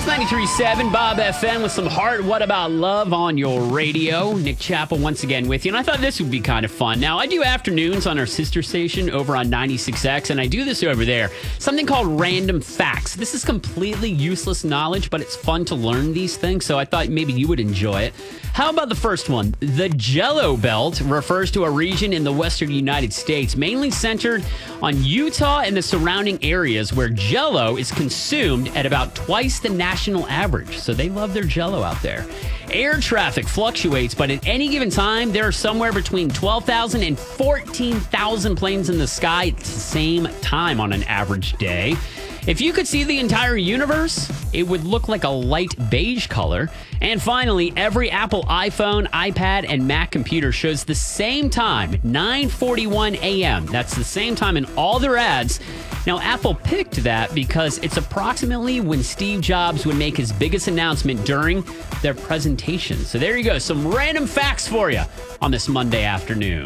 It's 93.7 Bob FM with some Heart What About Love on your radio. Nick Chappell once again with you, and I thought this would be kind of fun. Now, I do afternoons on our sister station over on 96X, and I do this over there. Something called Random Facts. This is completely useless knowledge, but it's fun to learn these things, so I thought maybe you would enjoy it. How about the first one? The Jello Belt refers to a region in the western United States, mainly centered on Utah and the surrounding areas where Jello is consumed at about twice the national average. So they love their Jello out there. Air traffic fluctuates, but at any given time, there are somewhere between 12,000 and 14,000 planes in the sky at the same time on an average day. If you could see the entire universe, it would look like a light beige color. And finally, every Apple iPhone, iPad, and Mac computer shows the same time, 9:41 a.m. That's the same time in all their ads. Now, Apple picked that because it's approximately when Steve Jobs would make his biggest announcement during their presentation. So there you go, some random facts for you on this Monday afternoon.